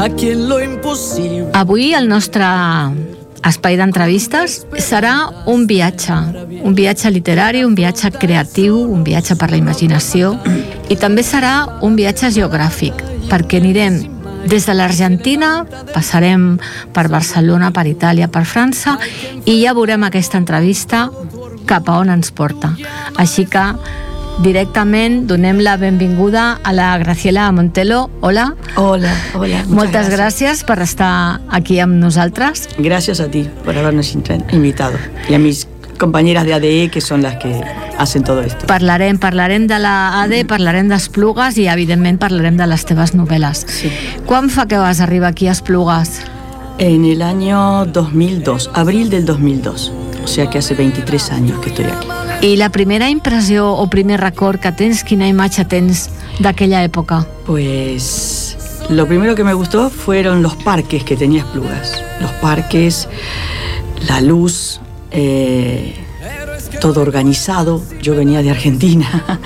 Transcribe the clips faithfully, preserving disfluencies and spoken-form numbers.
aquí en lo imposible. Avui el nostre espai d'entrevistes serà un viatge, un viatge literari, un viatge creatiu, un viatge per la imaginació, i també serà un viatge geogràfic, perquè anirem des de l'Argentina, passarem per Barcelona, per Itàlia, per França, i ja veurem aquesta entrevista cap a on ens porta. Així que directament donem la benvinguda a la Graciela Montelo. Hola. Hola, hola. Moltes gràcies per estar aquí amb nosaltres. Gracias a ti por habernos invitado y a mis compañeras de A D E, que son las que hacen todo esto. Parlarem, parlarem de la A D E, parlarem d'Esplugues i evidentment parlarem de les teves novel·les. Sí. Quan fa que vas arribar aquí a Esplugues? En el año dos mil dos, abril del dos mil dos, o sea que hace veintitrés años que estoy aquí. I la primera impressió o primer record que tens, quina imatge tens d'aquella època? Pues lo primero que me gustó fueron los parques que tenía Esplugas. Los parques, la luz, eh, todo organizado. Yo venía de Argentina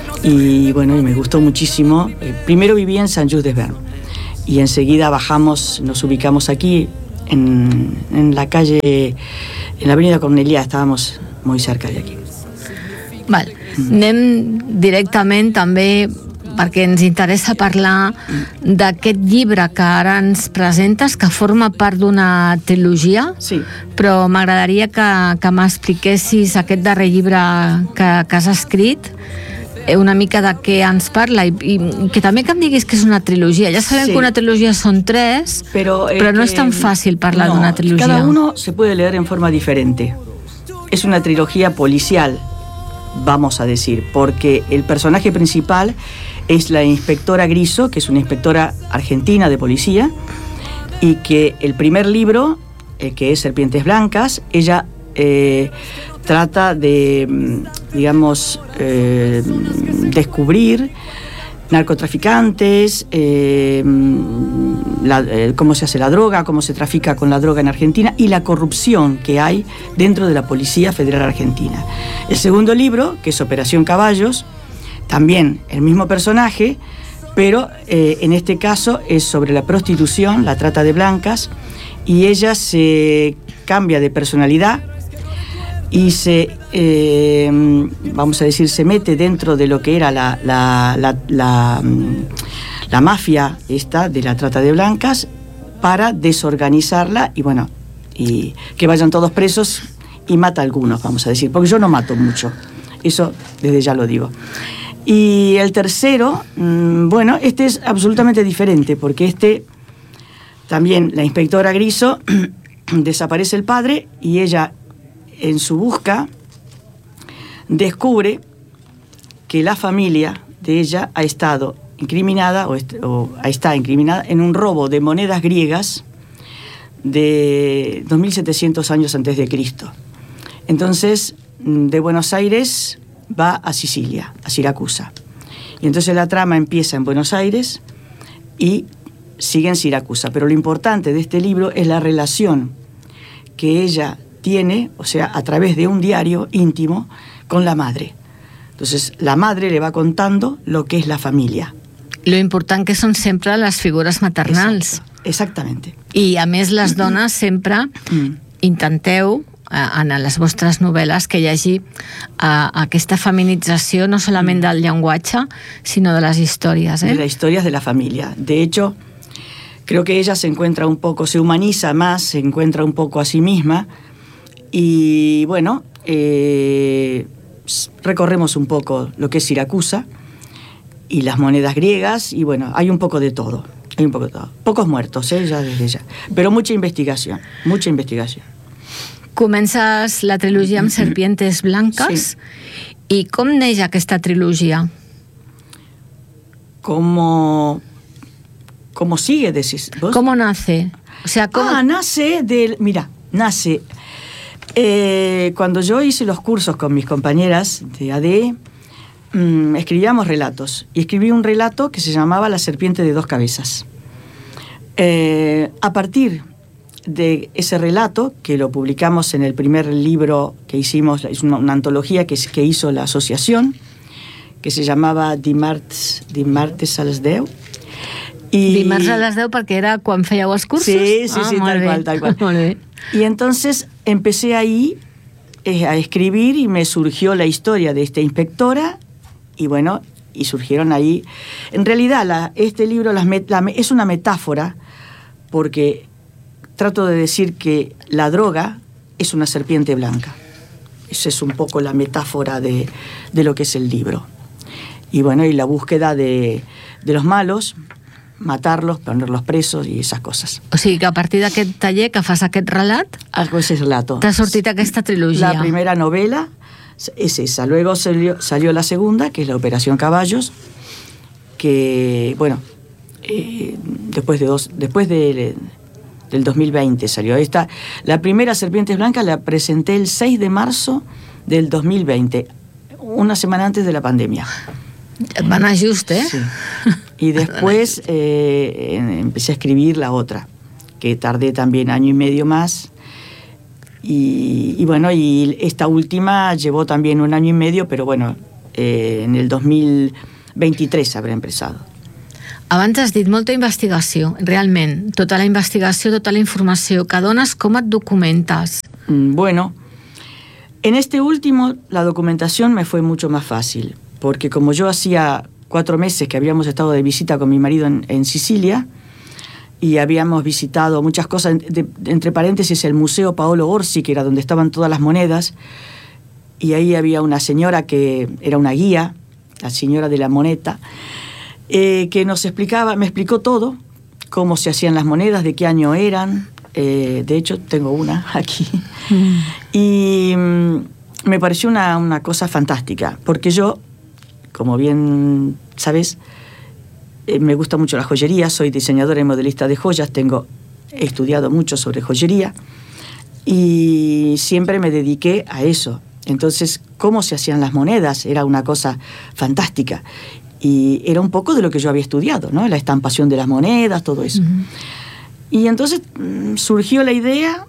y bueno, y me gustó muchísimo. Eh, primero viví en Sant Just Desvern y enseguida bajamos, nos ubicamos aquí en, en la calle, en la avenida Cornellà, estábamos muy cerca de aquí. Val. Anem directament també, perquè ens interessa parlar d'aquest llibre que ara ens presentes, que forma part d'una trilogia, sí. Però m'agradaria que, que m'expliquessis aquest darrer llibre que, que has escrit, una mica de què ens parla, i, i que també que em diguis que és una trilogia. Ja sabem sí. que una trilogia són tres, però, però no que, és tan fàcil parlar no, d'una trilogia. Cada uno se puede leer en forma diferente. Es una trilogía policial, vamos a decir, porque el personaje principal es la inspectora Griso, que es una inspectora argentina de policía, y que el primer libro, eh, que es Serpientes Blancas, ella eh, trata de, digamos, eh, descubrir narcotraficantes, eh, la, eh, cómo se hace la droga, cómo se trafica con la droga en Argentina y la corrupción que hay dentro de la Policía Federal Argentina. El segundo libro, que es Operación Caballos, también el mismo personaje, pero eh, en este caso es sobre la prostitución, la trata de blancas, y ella se cambia de personalidad y se, eh, vamos a decir, se mete dentro de lo que era la, la, la, la, la mafia esta de la trata de blancas para desorganizarla y bueno, y que vayan todos presos, y mata a algunos, vamos a decir, porque yo no mato mucho, eso desde ya lo digo. Y el tercero, bueno, este es absolutamente diferente, porque este, también la inspectora Griso, desaparece el padre y ella, en su busca, descubre que la familia de ella ha estado incriminada o, est o está incriminada en un robo de monedas griegas de dos mil setecientos años antes de Cristo. Entonces, de Buenos Aires va a Sicilia, a Siracusa. Y entonces la trama empieza en Buenos Aires y sigue en Siracusa. Pero lo importante de este libro es la relación que ella tiene, o sea, a través de un diario íntimo, con la madre. Entonces, la madre le va contando lo que es la familia. Lo important que són sempre les figures maternals. Exacto, exactamente. I, a més, les dones sempre mm. intenteu, en les vostres novel·les, que hi hagi uh, aquesta feminització no solament del llenguatge, sinó de les històries. ¿eh? De las historias de la familia. De hecho, creo que ella se encuentra un poco, se humaniza más, se encuentra un poco a sí misma. Y bueno, eh, recorremos un poco lo que es Siracusa y las monedas griegas, y bueno, hay un poco de todo, hay un poco de todo. Pocos muertos, ¿eh? Ya desde ya, pero mucha investigación, mucha investigación. Comences la trilogia amb Serpientes Blancas, sí. I com neix aquesta trilogia? ¿Cómo, cómo sigue, decís vos? ¿Cómo nace? O sea, ¿cómo... Ah, nace del... Mira, nace... Eh, cuando yo hice los cursos con mis compañeras de A D E, mmm, escribíamos relatos. Y escribí un relato que se llamaba La serpiente de dos cabezas. Eh, a partir de ese relato, que lo publicamos en el primer libro que hicimos, es una, una antología que, que hizo la asociación, que se llamaba Dimarts, Dimartes als Deu, Y... Dimarts a les deu perquè era quan fèieu els cursos? Sí, sí, ah, sí, tal bé. cual, tal cual. Molt bé. Y entonces empecé ahí eh, a escribir y me surgió la historia de esta inspectora y bueno, y surgieron ahí... En realidad la, este libro las met, la, es una metáfora porque trato de decir que la droga es una serpiente blanca. Esa es un poco la metáfora de, de lo que es el libro. Y bueno, y la búsqueda de, de los malos, matarlos, ponerlos presos y esas cosas. O sigui que a partir d'aquest taller que fas aquest relat, Algo ese relato. t'ha sortit aquesta trilogia. La primera novela es esa. Luego salió, salió la segunda, que es la Operación Caballos, que, bueno, eh, después de dos, después de, del dos mil veinte salió esta. La primera Serpientes Blancas la presenté el seis de marzo del dos mil veinte, una semana antes de la pandemia. Va anar just, eh? Sí. Y después eh, empecé a escribir la otra, que tardé también año y medio más. Y, y bueno, y esta última llevó también un año y medio, pero bueno, eh, en el dos mil veintitrés habré empezado. Abans has dit molta investigació, realment, tota la investigació, tota la informació que dones, com et documentes? Bueno, en este último la documentación me fue mucho más fácil, porque como yo hacía cuatro meses que habíamos estado de visita con mi marido en, en Sicilia y habíamos visitado muchas cosas, de, de, entre paréntesis el Museo Paolo Orsi, que era donde estaban todas las monedas, y ahí había una señora que era una guía, la señora de la moneta, eh, que nos explicaba, me explicó todo, cómo se hacían las monedas, de qué año eran, eh, de hecho tengo una aquí, mm. y mm, me pareció una, una cosa fantástica, porque yo, como bien sabes, eh, me gusta mucho la joyería, soy diseñadora y modelista de joyas, tengo, he estudiado mucho sobre joyería y siempre me dediqué a eso. Entonces, cómo se hacían las monedas era una cosa fantástica y era un poco de lo que yo había estudiado, ¿no? La estampación de las monedas, todo eso. Uh-huh. Y entonces mmm, surgió la idea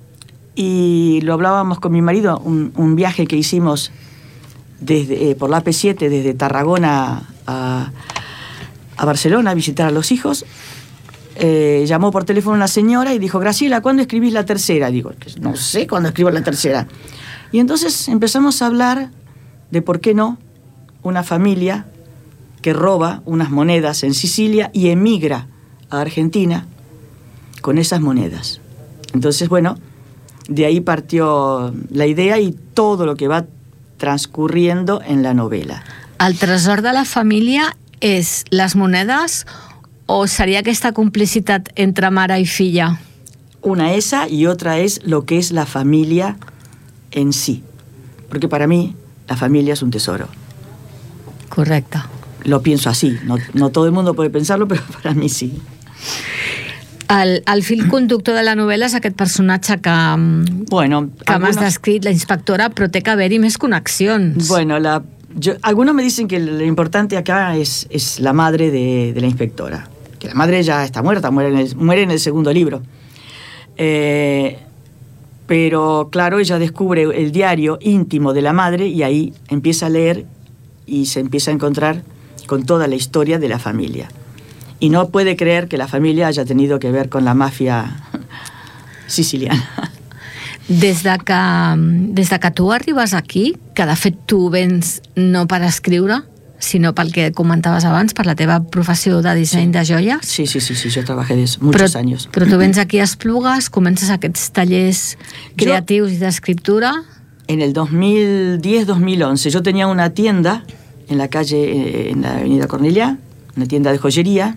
y lo hablábamos con mi marido, un, un viaje que hicimos desde, eh, por la A P siete desde Tarragona a, a Barcelona a visitar a los hijos. Eh, llamó por teléfono una señora y dijo: Graciela, ¿cuándo escribís la tercera? Digo, no sé cuándo escribo la tercera. Y entonces empezamos a hablar de por qué no una familia que roba unas monedas en Sicilia y emigra a Argentina con esas monedas. Entonces, bueno, de ahí partió la idea y todo lo que va transcurriendo en la novela. El tresor de la família és les monedes o seria aquesta complicitat entre mare i filla? Una esa y otra es lo que es la familia en sí. Porque para mí la familia es un tesoro. Correcte. Lo pienso así. No, no todo el mundo puede pensarlo, pero para mí sí. El, el fil conductor de la novel·la és aquest personatge que, bueno, que algunos, m'has descrit, la inspectora, però té que haver-hi més connexions. Bueno, la, yo, algunos me dicen que lo importante acá es, es la madre de, de la inspectora. Que la madre ya está muerta, muere en el, muere en el segundo libro. Eh, pero claro, ella descubre el diario íntimo de la madre y ahí empieza a leer y se empieza a encontrar con toda la historia de la familia. Y no puede creer que la familia haya tenido que ver con la mafia siciliana. Des de que, des de que tu arribes aquí, que de fet tu vens no per escriure, sinó pel que comentaves abans, per la teva professió de disseny sí. de joies. Sí, sí, sí, sí, yo trabajé de eso muchos però, años. Però tu vens aquí a Esplugues, comences aquests tallers creatius yo, i d'escriptura. En el dos mil diez dos mil once yo tenía una tienda en la calle, en la avenida Cornellá, una tienda de joyería.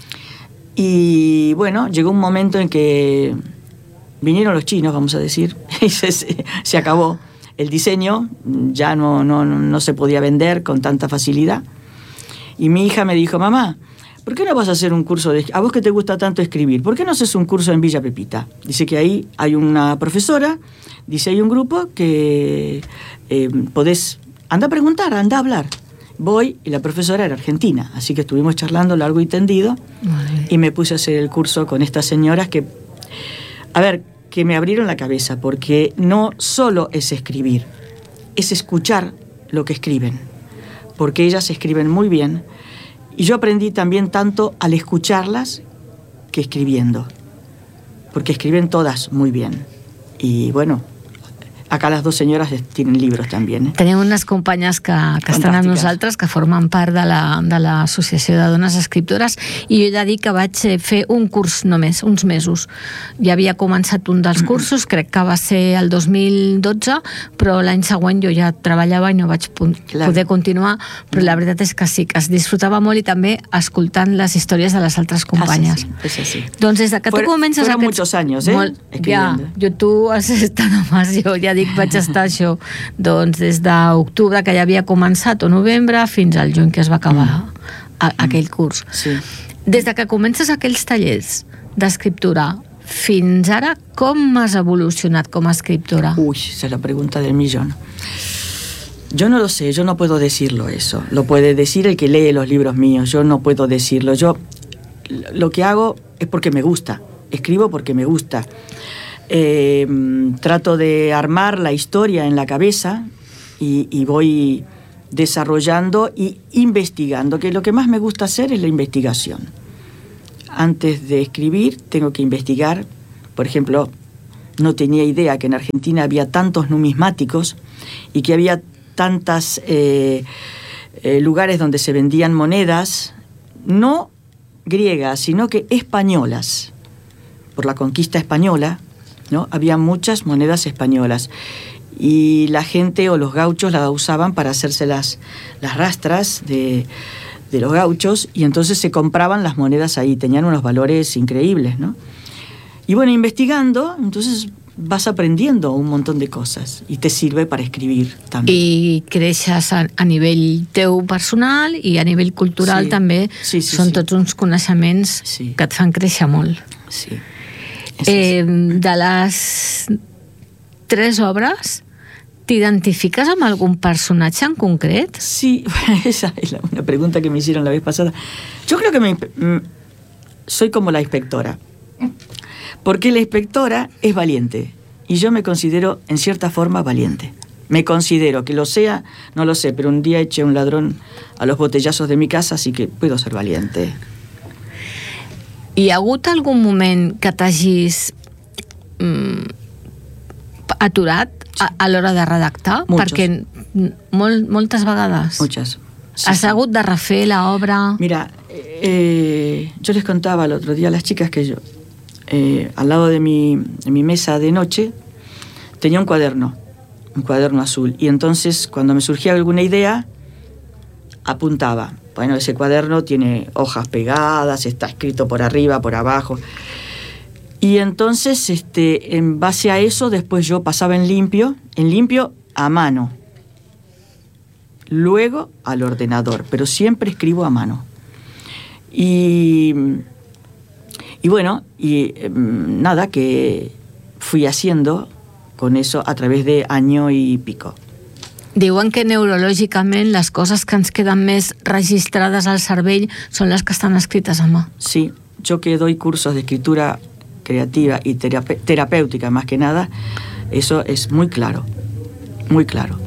Y bueno, llegó un momento en que vinieron los chinos, vamos a decir, y se, se acabó el diseño, ya no, no, no se podía vender con tanta facilidad. Y mi hija me dijo: mamá, ¿por qué no vas a hacer un curso de... a vos que te gusta tanto escribir, ¿por qué no haces un curso en Villa Pepita? Dice que ahí hay una profesora, dice hay un grupo que eh, podés... anda a preguntar, anda a hablar. Voy, y la profesora era argentina, así que estuvimos charlando largo y tendido. Vale. Y me puse a hacer el curso con estas señoras que, a ver, que me abrieron la cabeza, porque no solo es escribir, es escuchar lo que escriben, porque ellas escriben muy bien Y yo aprendí también tanto al escucharlas que escribiendo, porque escriben todas muy bien. Y bueno, acá les dos senyores tienen llibres també. Eh? Tenim unes companyes que, que estan amb nosaltres, que formen part de la, de l'Associació de Dones Escriptores, i jo he de dir que vaig fer un curs només, uns mesos. Ja havia començat un dels cursos, crec que va ser el dos mil dotze, però l'any següent jo ja treballava i no vaig claro. poder continuar, però la veritat és que sí, que es disfrutava molt, i també escoltant les històries de les altres companyes. Ah, sí, sí. Sí. Doncs des de que tu Fueron, comences fueron aquests... muchos años, eh? Molt, ja, jo, tu has estat només, jo ja dic, vaig estar això, doncs des d'octubre, que ja havia començat, o novembre, fins al juny que es va acabar mm. a, aquell curs. Sí. Des de que comences aquells tallers d'escriptura fins ara, com has evolucionat com a escriptora? Uy, esa es la pregunta del millón. Yo no lo sé, yo no puedo decirlo eso. Lo puede decir el que lee los libros míos, yo no puedo decirlo. Yo lo que hago es porque me gusta, escribo porque me gusta. Eh, trato de armar la historia en la cabeza y, y voy desarrollando y investigando, que lo que más me gusta hacer es la investigación. Antes de escribir tengo que investigar. Por ejemplo, no tenía idea que en Argentina había tantos numismáticos y que había tantos eh, eh, lugares donde se vendían monedas, no griegas, sino que españolas. Por la conquista española, ¿no? Había muchas monedas españolas y la gente o los gauchos las usaban para hacerse las, las rastras de, de los gauchos, y entonces se compraban las monedas ahí, tenían unos valores increíbles, ¿no? Y bueno, investigando, entonces vas aprendiendo un montón de cosas y te sirve para escribir también. I creixes a, a nivell teu personal i a nivell cultural sí. també. Sí, sí, són sí. tots uns coneixements sí. que et fan créixer molt. Sí. Eh, de les tres obres, ¿t'identifiques amb algún personaje en concret? Sí, esa es la, una pregunta que me hicieron la vez pasada. Yo creo que me, mm, soy como la inspectora, porque la inspectora es valiente y yo me considero en cierta forma valiente. Me considero, que lo sea, no lo sé, pero un día eché a un ladrón a los botellazos de mi casa, así que puedo ser valiente. Hi ha hagut algun moment que t'hagis mm, aturat a, a l'hora de redactar? Muchos. Perquè molt, moltes vegades Muchas. Sí, has sí. hagut de refer l'obra. Mira, eh, yo les contaba el otro día a las chicas que yo, eh, al lado de mi, de mi mesa de noche, tenía un cuaderno, un cuaderno azul, y entonces cuando me surgía alguna idea, apuntaba. Bueno, ese cuaderno tiene hojas pegadas, está escrito por arriba, por abajo. Y entonces, este, en base a eso, después yo pasaba en limpio, en limpio a mano. Luego al ordenador, pero siempre escribo a mano. Y, y bueno, y eh, nada, que fui haciendo con eso a través de año y pico. Diuen que neurològicament les coses que ens queden més registrades al cervell són les que estan escrites a mà. Sí, yo que doy cursos de escritura creativa y terape- terapéutica más que nada, eso es muy claro, muy claro.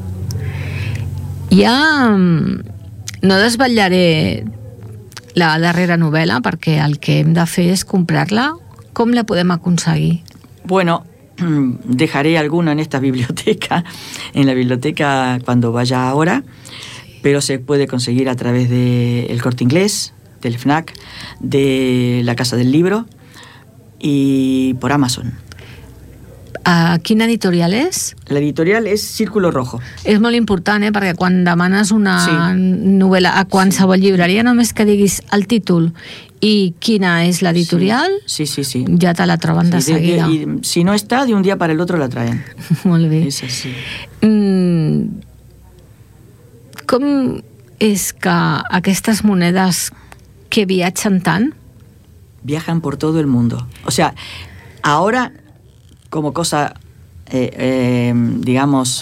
Ja no desvetllaré la darrera novel·la perquè el que hem de fer és comprar-la. Com la podem aconseguir? Bueno, dejaré alguno en esta biblioteca, en la biblioteca cuando vaya ahora, pero se puede conseguir a través del Corte Inglés, del FNAC, de la Casa del Libro y por Amazon. A quina editorial és? La editorial es Círculo Rojo. És molt important, eh? Perquè quan demanes una Sí. novel·la a qualsevol sí. llibreria, només que diguis el títol i quina és l'editorial, Sí, sí, sí. ja te la troben de Sí, de- seguida. de- y si no está, de un día para el otro la traen. Molt bé. Es así. Mm, com és que aquestes monedes que viatgen tant, Viajan por todo el mundo. O sea, ahora como cosa, eh, eh, digamos,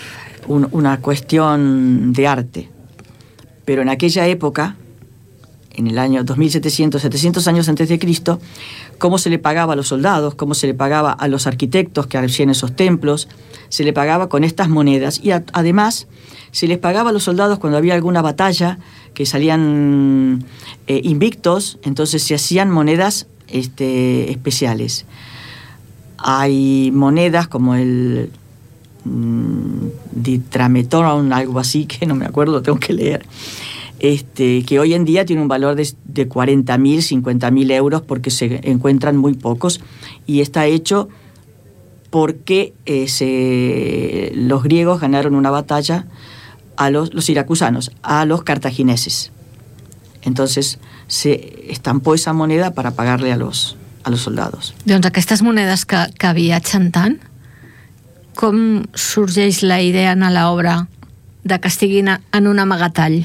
un- una cuestión de arte. Pero en aquella época, en el año dos mil setecientos, setecientos años antes de Cristo, cómo se le pagaba a los soldados, cómo se le pagaba a los arquitectos que hacían esos templos, se le pagaba con estas monedas y a, además se les pagaba a los soldados cuando había alguna batalla, que salían eh, invictos, entonces se hacían monedas este, especiales. Hay monedas como el mmm, ditrametron, algo así, que no me acuerdo, tengo que leer, este, que hoy en día tiene un valor de, de cuarenta mil, cincuenta mil euros porque se encuentran muy pocos y está hecho porque eh, se, los griegos ganaron una batalla a los, los siracusanos, a los cartagineses. Entonces se estampó esa moneda para pagarle a los, a los soldados. Doncs aquestes monedes que, que viatgen tant, com sorgeix la idea en l'obra de que estiguin en un amagatall?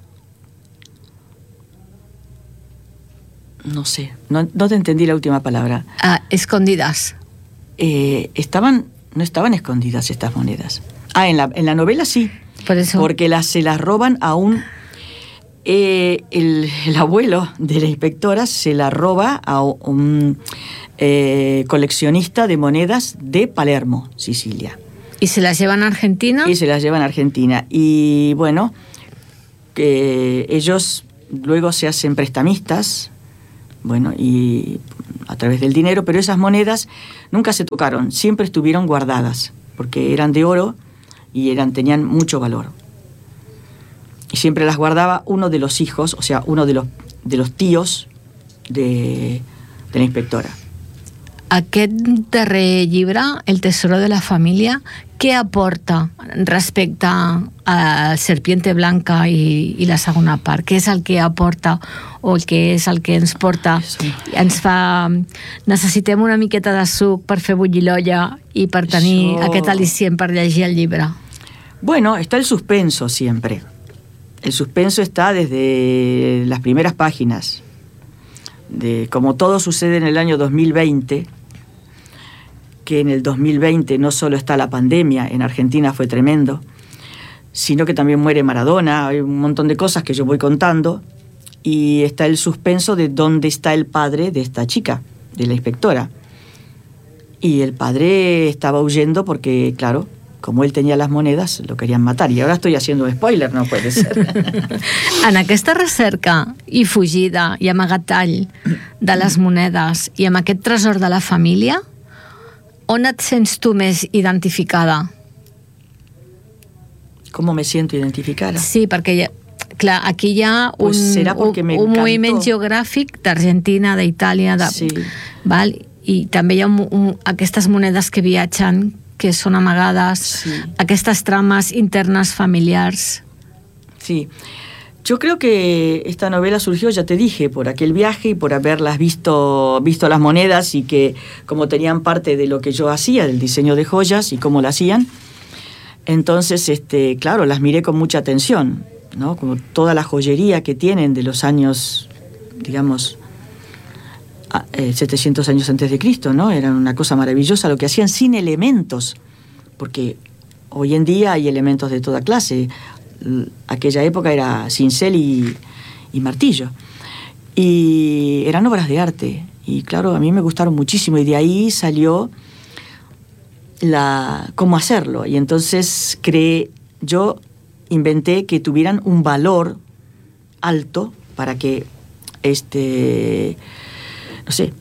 No sé, no, no te entendí la última palabra. Ah, escondidas. Eh, estaban, no estaban escondidas estas monedas. Ah, en la, en la novela sí. Por eso. Porque las, se las roban a un... Eh, el, el abuelo de la inspectora se la roba a un eh, coleccionista de monedas de Palermo, Sicilia. ¿Y se las llevan a Argentina? Y se las llevan a Argentina. Y bueno, que ellos luego se hacen prestamistas, bueno, y a través del dinero, pero esas monedas nunca se tocaron, siempre estuvieron guardadas, porque eran de oro y eran, tenían mucho valor. Y siempre las guardaba uno de los hijos, o sea, uno de los, de los tíos de, de la inspectora. Aquest darrer llibre, El tesoro de la família, què aporta respecte a Serpiente Blanca i, i la segona part? Què és el que aporta o el que és el que ens porta? Ens fa... Necessitem una miqueta de suc per fer bullir l'olla i per tenir Això... aquest al·licient per llegir el llibre. Bueno, está el suspenso siempre. El suspenso está desde las primeras páginas. De, como todo sucede en el año dos mil veinte, que en el dos mil veinte no solo está la pandemia, en Argentina fue tremendo, sino que también muere Maradona, hay un montón de cosas que yo voy contando, y está el suspenso de dónde está el padre de esta chica, de la inspectora. Y el padre estaba huyendo porque, claro, como él tenía las monedas, lo querían matar. Y ahora estoy haciendo un spoiler, no puede ser. En aquesta recerca i fugida i amagatall de les monedes i amb aquest tresor de la família, on et sents tu més identificada? ¿Cómo me siento identificada? Sí, perquè clar, aquí hi ha un, pues un, un moviment geogràfic d'Argentina, d'Itàlia, de, sí. val? I també hi ha un, un, aquestes monedes que viatgen, que son amagadas, sí. Aquestas tramas internas familiares. Sí, yo creo que esta novela surgió, ya te dije, por aquel viaje y por haberlas visto, visto las monedas y que como tenían parte de lo que yo hacía, del diseño de joyas y cómo la hacían, entonces, este, claro, las miré con mucha atención, ¿no? Como toda la joyería que tienen de los años, digamos, setecientos años antes de Cristo, ¿no? Era una cosa maravillosa lo que hacían sin elementos, porque hoy en día hay elementos de toda clase. Aquella época era cincel y, y martillo. Y eran obras de arte. Y claro, a mí me gustaron muchísimo. Y de ahí salió la cómo hacerlo. Y entonces creé, yo inventé que tuvieran un valor alto para que este... no sé,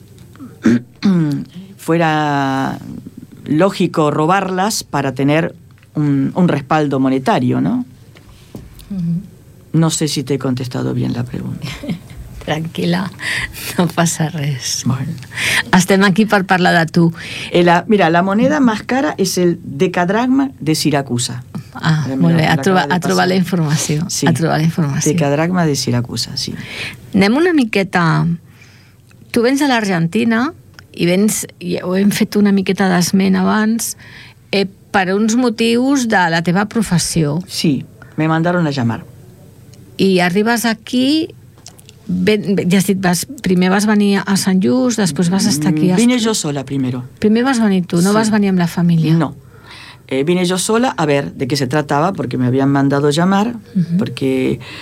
fuera lógico robarlas para tener un, un respaldo monetario, ¿no? Uh-huh. No sé si te he contestado bien la pregunta. Tranquil·la, no passa res. Bueno. Estem aquí per parlar de tu. Eh, la, mira, la moneda más cara es el decadragma de Siracusa. Ah, mira, molt bé, a trobar, a trobar la informació. Sí, a trobar la informació. Decadragma de Siracusa, sí. Anem una miqueta... Tu vens a l'Argentina i vens, i ho hem fet una miqueta d'esment abans, eh, per uns motius de la teva professió. Sí, me mandaron a llamar. I arribes aquí, ben, ja has dit, vas, primer vas venir a Sant Just, després vas estar aquí. Vine yo sola primero. Primer vas venir tu, no sí. Vas venir amb la família. No. Eh, vine yo sola a ver de qué se trataba, porque me habían mandado llamar, uh-huh. porque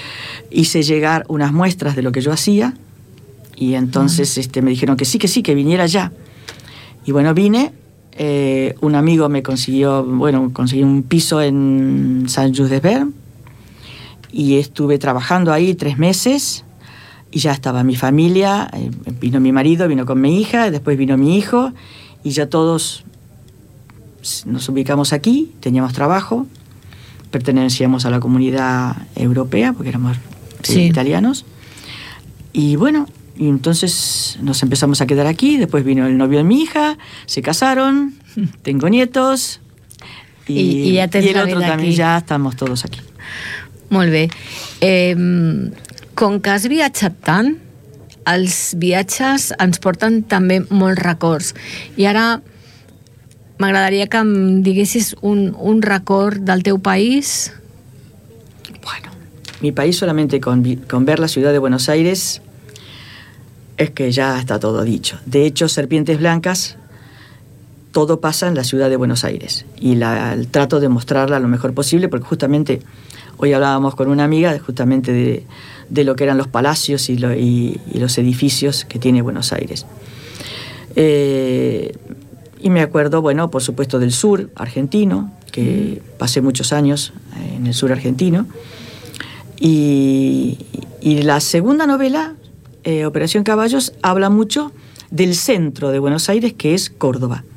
hice llegar unas muestras de lo que yo hacía y entonces uh-huh. este, me dijeron que sí, que sí, que viniera ya. Y bueno, vine, eh, un amigo me consiguió, bueno, conseguí un piso en Saint-Just-de-Berne y estuve trabajando ahí tres meses y ya estaba mi familia, eh, vino mi marido, vino con mi hija, después vino mi hijo y ya todos nos ubicamos aquí, teníamos trabajo, pertenecíamos a la comunidad europea porque éramos sí. italianos y bueno, y entonces nos empezamos a quedar aquí, después vino el novio de mi hija, se casaron, tengo nietos y, y, y, ja y el otro también, aquí. ya estamos todos aquí. Molt bé. Eh, com que has viatjat tant, els viatges ens porten també molts records. I ara m'agradaria que em diguessis un, un record del teu país. Bueno, mi país solamente con, con ver la ciudad de Buenos Aires es que ya está todo dicho. De hecho, Serpientes Blancas, todo pasa en la ciudad de Buenos Aires. Y la, el trato de mostrarla lo mejor posible, porque justamente hoy hablábamos con una amiga justamente de, de lo que eran los palacios y, lo, y, y los edificios que tiene Buenos Aires. Eh, y me acuerdo, bueno, por supuesto del sur argentino, que pasé muchos años en el sur argentino. Y, y la segunda novela, eh, Operación Caballos, habla mucho del centro de Buenos Aires, que es Córdoba.